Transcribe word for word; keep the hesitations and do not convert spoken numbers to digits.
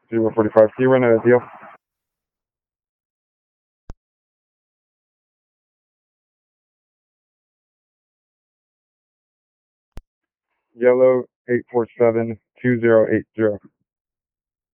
zero forty-five. Can you run a deal? Yellow eight four seven two zero eight zero.